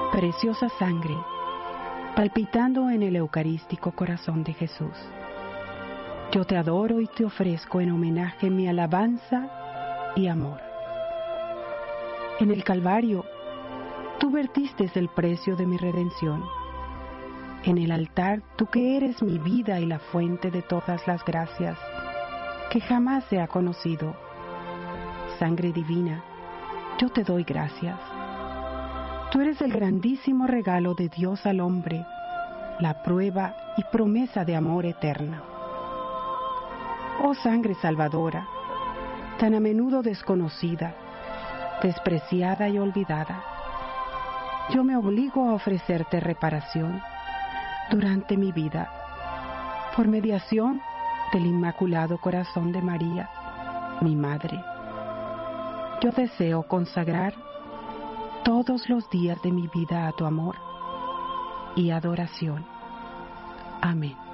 Preciosa sangre, palpitando en el eucarístico corazón de Jesús, yo te adoro y te ofrezco en homenaje mi alabanza y amor. En el Calvario, tú vertiste el precio de mi redención. En el altar, tú que eres mi vida y la fuente de todas las gracias que jamás se ha conocido. Sangre divina, yo te doy gracias. Tú eres el grandísimo regalo de Dios al hombre, la prueba y promesa de amor eterno. Oh sangre salvadora, tan a menudo desconocida, despreciada y olvidada, yo me obligo a ofrecerte reparación durante mi vida, por mediación del Inmaculado Corazón de María, mi Madre. Yo deseo consagrar todos los días de mi vida a tu amor y adoración. Amén.